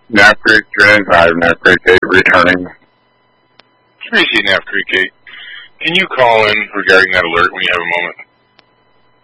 Knapp Creek, 395, Knapp Creek 8, returning. 3C Knapp Creek 8. Can you call in regarding that alert when you have a moment?